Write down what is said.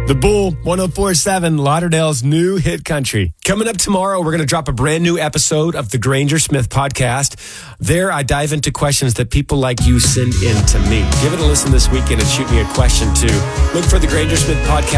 The Bull, 104.7, Lauderdale's new hit country. Coming up tomorrow, we're going to drop a brand new episode of the Granger Smith podcast. There, I dive into questions that people like you send in to me. Give it a listen this weekend and shoot me a question too. Look for the Granger Smith podcast